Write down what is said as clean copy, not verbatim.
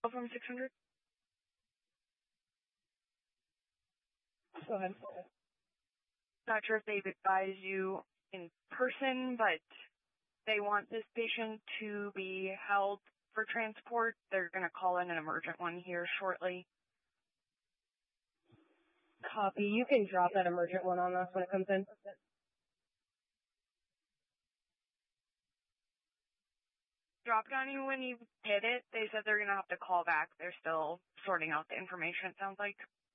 from 600? Go ahead. Not sure if they've advised you in person, but they want this patient to be held for transport. They're going to call in an emergent one here shortly. Copy. You can drop that emergent one on us when it comes in. Dropped on you when you did it. They said they're going to have to call back. They're still sorting out the information, it sounds like.